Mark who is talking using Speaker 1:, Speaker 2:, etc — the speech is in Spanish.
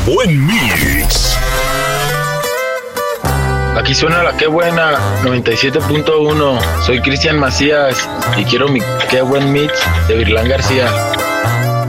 Speaker 1: buen mix.
Speaker 2: Aquí suena la Qué Buena 97.1. Soy Cristian Macías y quiero mi Qué Buen Mix de Virlán García.